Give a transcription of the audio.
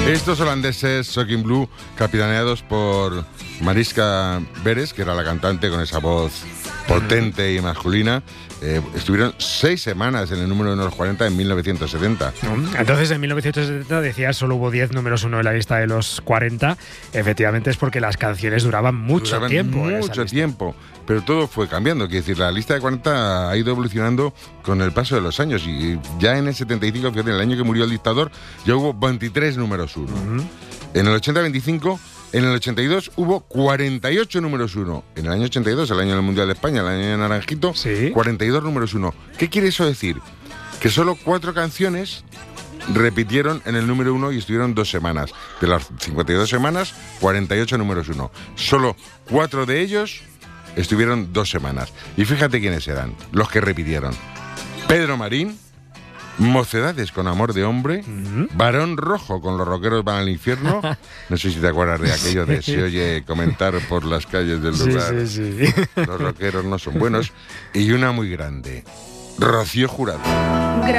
Estos holandeses, Shocking Blue, capitaneados por Mariska Beres, que era la cantante con esa voz potente y masculina, estuvieron 6 semanas en el número 1 de los 40 en 1970. Entonces, en 1970 decías solo hubo 10 números 1 en la lista de los 40. Efectivamente es porque las canciones duraban mucho tiempo, pero todo fue cambiando. Quiero decir, la lista de 40 ha ido evolucionando con el paso de los años y ya en el 75, fíjate, en el año que murió el dictador, ya hubo 23 números 1. En el 80, 25... En el 82 hubo 48 números 1. En el año 82, el año del Mundial de España, el año de Naranjito, ¿sí? 42 números 1. ¿Qué quiere eso decir? Que solo 4 canciones repitieron en el número 1 y estuvieron 2 semanas. De las 52 semanas, 48 números 1. Solo 4 de ellos estuvieron 2 semanas. Y fíjate quiénes eran, los que repitieron. Pedro Marín, Mocedades con Amor de Hombre, Barón Rojo con Los Rockeros Van al Infierno. No sé si te acuerdas de aquello de se oye comentar por las calles del lugar. Sí. Los rockeros no son buenos. Y una muy grande, Rocío Jurado.